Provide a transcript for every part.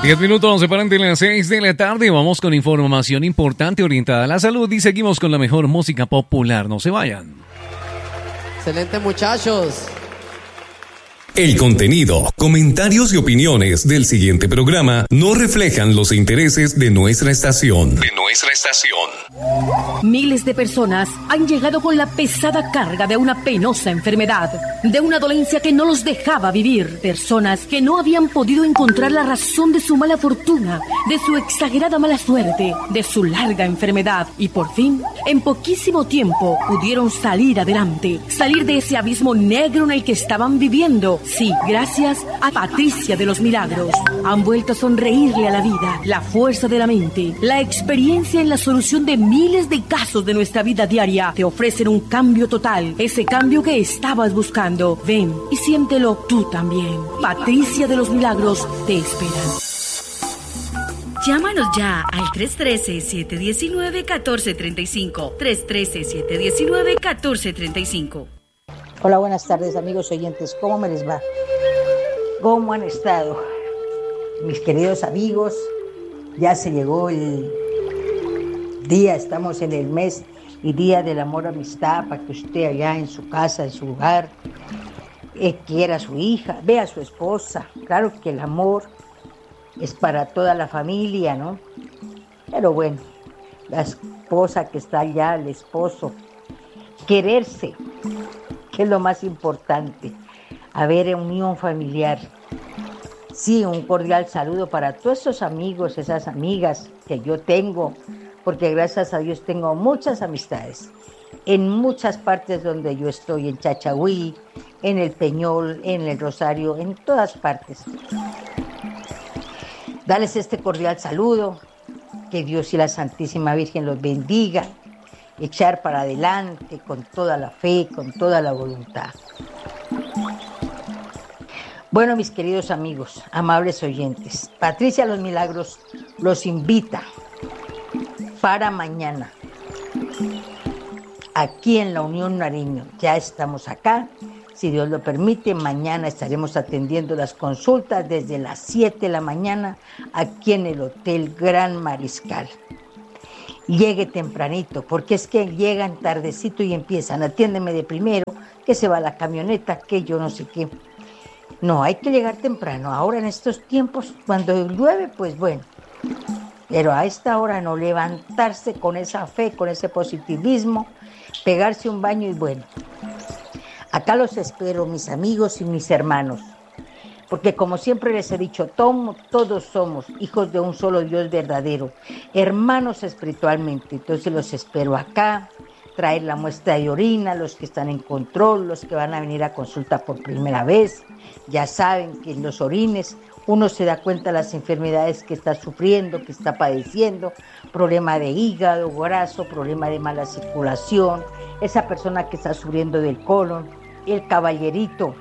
10 minutos nos separan de las 6 de la tarde. Vamos con información importante orientada a la salud y seguimos con la mejor música popular. No se vayan. Excelente, muchachos. El contenido, comentarios y opiniones del siguiente programa no reflejan los intereses de nuestra estación. Miles de personas han llegado con la pesada carga de una penosa enfermedad, de una dolencia que no los dejaba vivir. Personas que no habían podido encontrar la razón de su mala fortuna, de su exagerada mala suerte, de su larga enfermedad. Y por fin, en poquísimo tiempo, pudieron salir adelante, salir de ese abismo negro en el que estaban viviendo. Sí, gracias a Patricia de los Milagros. Han vuelto a sonreírle a la vida, la fuerza de la mente, la experiencia en la solución de miles de casos de nuestra vida diaria. Te ofrecen un cambio total, ese cambio que estabas buscando. Ven y siéntelo tú también. Patricia de los Milagros te esperan. Llámanos ya al 313-719-1435. 313-719-1435. Hola, buenas tardes, amigos oyentes. ¿Cómo me les va? ¿Cómo han estado? Mis queridos amigos, ya se llegó el día, estamos en el mes y día del amor, amistad, para que usted allá en su casa, en su hogar, quiera a su hija, vea a su esposa. Claro que el amor es para toda la familia, ¿no? Pero bueno, la esposa que está allá, el esposo, quererse, que es lo más importante, haber unión familiar. Sí, un cordial saludo para todos esos amigos, esas amigas que yo tengo, porque gracias a Dios tengo muchas amistades en muchas partes donde yo estoy, en Chachagüí, en el Peñol, en el Rosario, en todas partes. Darles este cordial saludo, que Dios y la Santísima Virgen los bendiga, echar para adelante con toda la fe, con toda la voluntad. Bueno, mis queridos amigos, amables oyentes, Patricia de los Milagros los invita para mañana, aquí en la Unión Nariño. Ya estamos acá, si Dios lo permite, mañana estaremos atendiendo las consultas desde las 7 de la mañana, aquí en el Hotel Gran Mariscal. Llegue tempranito, porque es que llegan tardecito y empiezan, atiéndeme de primero, que se va la camioneta, que yo no sé qué. No, hay que llegar temprano. Ahora en estos tiempos, cuando llueve, pues bueno. Pero a esta hora no, levantarse con esa fe, con ese positivismo, pegarse un baño y bueno. Acá los espero, mis amigos y mis hermanos. Porque como siempre les he dicho, todos somos hijos de un solo Dios verdadero, hermanos espiritualmente. Entonces los espero acá, traer la muestra de orina, los que están en control, los que van a venir a consulta por primera vez. Ya saben que en los orines uno se da cuenta de las enfermedades que está sufriendo, que está padeciendo, problema de hígado graso, problema de mala circulación, esa persona que está sufriendo del colon, el caballerito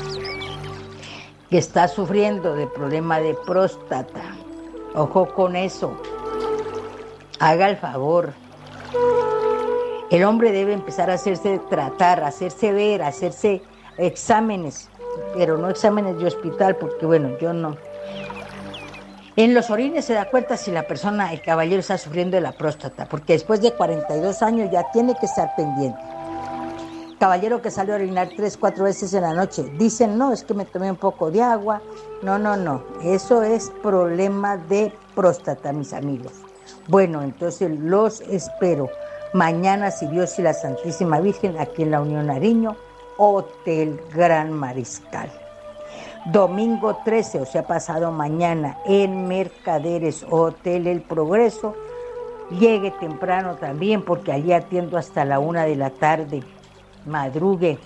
que está sufriendo de problema de próstata. Ojo con eso. Haga el favor. El hombre debe empezar a hacerse tratar, a hacerse ver, a hacerse exámenes, pero no exámenes de hospital, porque bueno, yo no. En los orines se da cuenta si la persona, el caballero, está sufriendo de la próstata, porque después de 42 años ya tiene que estar pendiente. Caballero que salió a orinar 3-4 veces en la noche, dicen, no, es que me tomé un poco de agua. No, eso es problema de próstata, mis amigos. Bueno, entonces los espero mañana, si Dios y la Santísima Virgen, aquí en la Unión Nariño, Hotel Gran Mariscal. Domingo 13, o sea, pasado mañana, en Mercaderes, Hotel El Progreso. Llegue temprano también, porque allí atiendo hasta la 1 de la tarde. Madrugue,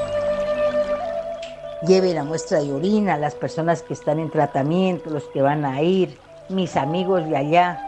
lleve la muestra de orina a las personas que están en tratamiento, los que van a ir, mis amigos de allá,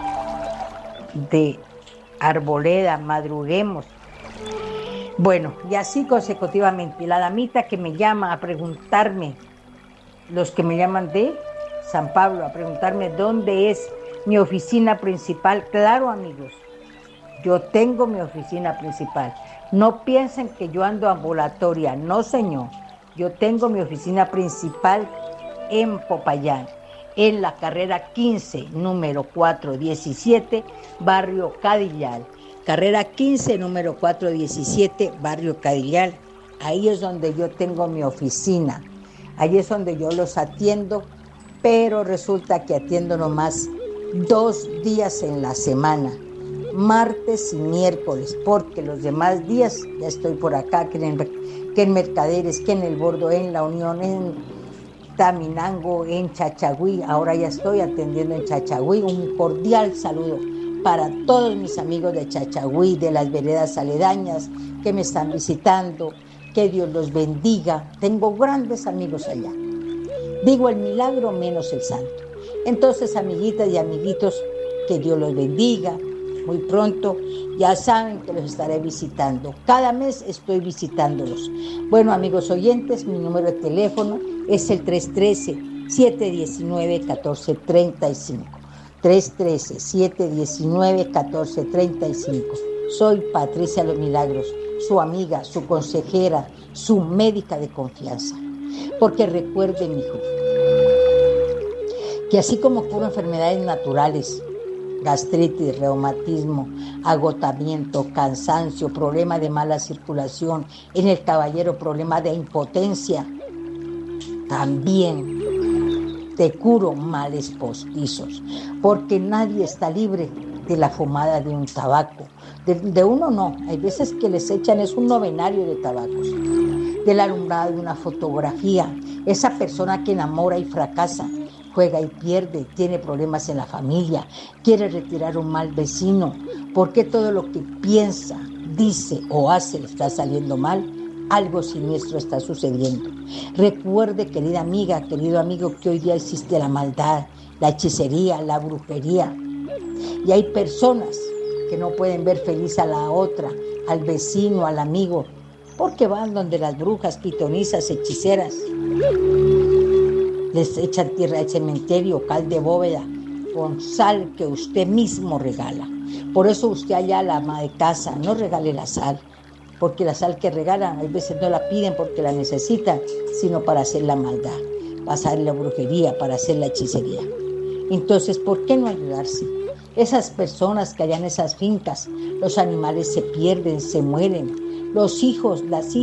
de Arboleda, madruguemos. Bueno, y así consecutivamente, la damita que me llama a preguntarme, los que me llaman de San Pablo, a preguntarme dónde es mi oficina principal. Claro, amigos, yo tengo mi oficina principal. No piensen que yo ando ambulatoria, no señor. Yo tengo mi oficina principal en Popayán, en la carrera 15, número 417, barrio Cadillal. Carrera 15, número 417, barrio Cadillal. Ahí es donde yo tengo mi oficina. Ahí es donde yo los atiendo, pero resulta que atiendo nomás 2 días en la semana, martes y miércoles, porque los demás días ya estoy por acá, que en Mercaderes, que en El Bordo, en La Unión, en Taminango, en Chachagüí. Ahora ya estoy atendiendo en Chachagüí. Un cordial saludo para todos mis amigos de Chachagüí, de las veredas aledañas que me están visitando. Que Dios los bendiga. Tengo grandes amigos allá. Digo el milagro menos el santo. Entonces, amiguitas y amiguitos, que Dios los bendiga. Muy pronto ya saben que los estaré visitando. Cada mes estoy visitándolos. Bueno, amigos oyentes, mi número de teléfono es el 313-719-1435. 313-719-1435. Soy Patricia Los Milagros, su amiga, su consejera, su médica de confianza. Porque recuerde, mijo, que así como curo enfermedades naturales, gastritis, reumatismo, agotamiento, cansancio, problema de mala circulación, en el caballero problema de impotencia, también te curo males postizos, porque nadie está libre de la fumada de un tabaco. De uno no, hay veces que les echan es un novenario de tabacos, del alumbrado de una fotografía, esa persona que enamora y fracasa, juega y pierde, tiene problemas en la familia, quiere retirar un mal vecino, porque todo lo que piensa, dice o hace le está saliendo mal, algo siniestro está sucediendo. Recuerde, querida amiga, querido amigo, que hoy día existe la maldad, la hechicería, la brujería, y hay personas que no pueden ver feliz a la otra, al vecino, al amigo, porque van donde las brujas, pitonizas, hechiceras. Les echan tierra al cementerio, cal de bóveda, con sal que usted mismo regala. Por eso usted allá, la ama de casa, no regale la sal, porque la sal que regalan, a veces no la piden porque la necesitan, sino para hacer la maldad, para hacer la brujería, para hacer la hechicería. Entonces, ¿por qué no ayudarse? Esas personas que allá en esas fincas, los animales se pierden, se mueren, los hijos, las hijas,